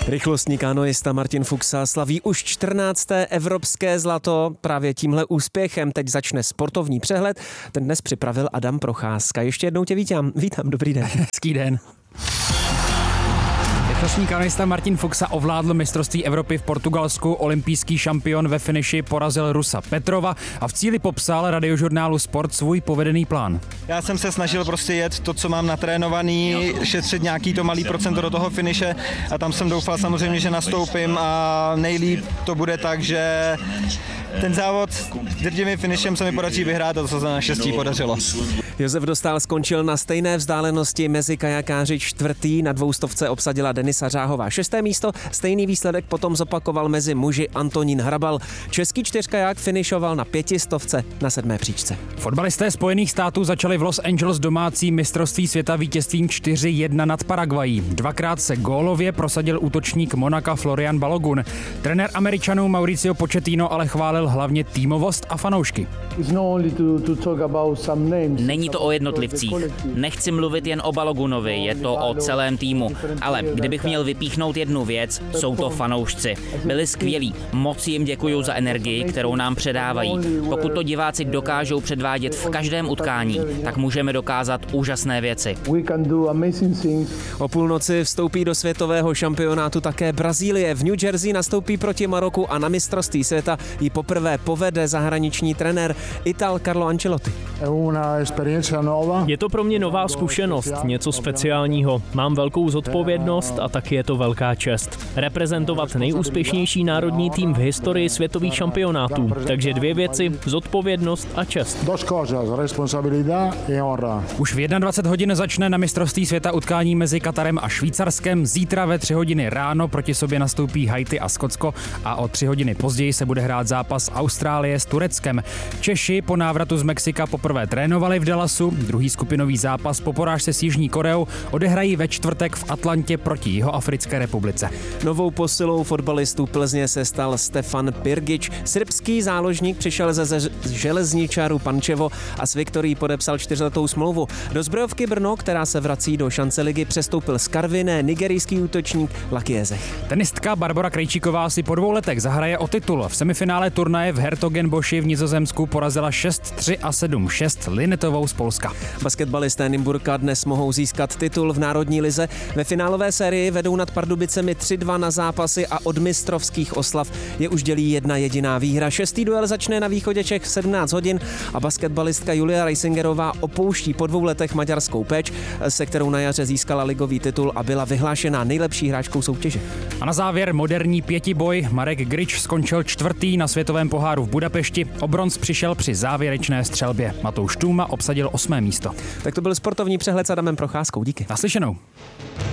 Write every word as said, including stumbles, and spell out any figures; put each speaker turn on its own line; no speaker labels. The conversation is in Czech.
Rychlostní kanoista Martin Fuxa slaví už čtrnácté evropské zlato. Právě tímhle úspěchem teď začne sportovní přehled. Ten dnes připravil Adam Procházka. Ještě jednou tě vítám. Vítám, dobrý den.
Hezký den. Rychlostní kanoista Martin Fuxa ovládl mistrovství Evropy v Portugalsku. Olympijský šampion ve finiši porazil Rusa Petrova a v cíli popsal radiožurnálu Sport svůj povedený plán.
Já jsem se snažil prostě jet to, co mám natrénovaný, šetřit nějaký to malý procento do toho finiše a tam jsem doufal samozřejmě, že nastoupím a nejlíp to bude tak, že ten závod drtivým finišem se mi podaří vyhrát a to se na štěstí podařilo.
Josef Dostál skončil na stejné vzdálenosti mezi kajakáři čtvrtý, na dvoustovce obsadila Denisa Řáhová šesté místo, stejný výsledek potom zopakoval mezi muži Antonín Hrabal. Český čtyřkaják finišoval na pětistovce na sedmé příčce.
Fotbalisté Spojených států začali v Los Angeles domácí mistrovství světa vítězstvím čtyři jedna nad Paraguají. Dvakrát se gólově prosadil útočník Monaka Florian Balogun. Trenér Američanů Mauricio Pochettino ale chválil hlavně týmovost a fanoušky.
Není to o jednotlivcích. Nechci mluvit jen o Balogunovi, je to o celém týmu. Ale kdybych měl vypíchnout jednu věc, jsou to fanoušci. Byli skvělí, moc jim děkuju za energii, kterou nám předávají. Pokud to diváci dokážou předvádět v každém utkání, tak můžeme dokázat úžasné věci.
O půlnoci vstoupí do světového šampionátu také Brazílie. V New Jersey nastoupí proti Maroku a na mistrovství světa ji poprvé povede zahraniční trenér Ital Carlo Ancelotti.
Je to pro mě nová zkušenost, něco speciálního. Mám velkou zodpovědnost a taky je to velká čest. Reprezentovat nejúspěšnější národní tým v historii světových šampionátů. Takže dvě věci, zodpovědnost a čest.
Už v dvacet jedna hodin začne na mistrovství světa utkání mezi Katarem a Švýcarskem. Zítra ve tři hodiny ráno proti sobě nastoupí Haiti a Skotsko a o tři hodiny později se bude hrát zápas Austrálie s Tureckem. Češi po návratu z Mexika poprvé trénovali v Dallasu, druhý skupinový zápas po porážce s Jižní Koreou odehrají ve čtvrtek v Atlantě proti Jihoafrické republice.
Novou posilou fotbalistů Plzně se stal Stefan Pirgič. Srbský záložník přišel ze železničáru Pančevo a s Viktorií podepsal čtyřletou smlouvu. Do Zbrojovky Brno, která se vrací do šance ligy, přestoupil z Karviné nigerijský útočník Lakiezech.
Tenistka Barbora Krejčíková si po dvou letech zahraje o titul. V semifinále turnaje v Hertogenboši v Nizozemsku porazila šest tři a sedm šest Linetovou z Polska.
Basketbalisté Nymburka dnes mohou získat titul v národní lize. Ve finálové sérii vedou nad Pardubicemi tři dva na zápasy a od mistrovských oslav je už dělí jedna jediná výhra. Šestý duel začne na východě Čech v sedmnáct hodin a basketbalistka Julia Reisingerová opouští po dvou letech maďarskou Péč, se kterou na jaře získala ligový titul a byla vyhlášená nejlepší hráčkou soutěže.
A na závěr moderní pětiboj. Marek Grič skončil čtvrtý na světovém poháru v Budapešti. O bronz přišel při závěrečné střelbě. Matouš Tůma obsadil osmé místo.
Tak to byl sportovní přehled s Adamem Procházkou. Díky.
Naslyšenou.